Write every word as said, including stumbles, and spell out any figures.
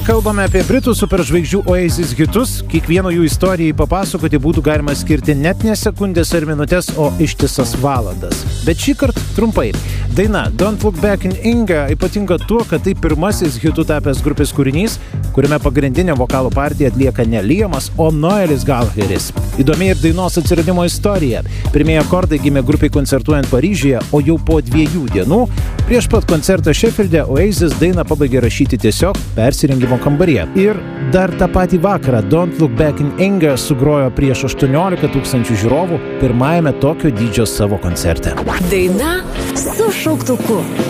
kalbame apie britų superžvaigždžių Oasis hitus, kiekvieno jų istorijai papasakoti būtų galima skirti net ne sekundės ar minutės, o ištisas valandas. Bet šį kartą trumpai. Daina Don't Look Back in Anger ypatinga tuo, kad tai pirmasis hitų tapęs grupės kūrinys, kuriame pagrindinę vokalo partiją atlieka ne Liamas, o Noelis Gallagheris. Įdomi ir dainos atsiradimo istorija. Pirmieji akordai gimė grupiai koncertuojant Paryžiuje, o jau po dviejų dienų prieš pat koncertą Sheffield'e Oasis dainą pabaigė rašyti tiesiog persirengimo kambaryje. Ir dar tą patį vakarą Don't Look Back in Anger sugrojo prieš aštuoniolika tūkstančių žiūrovų pirmajame tokio dydžio savo koncerte. Daina su šauktuku.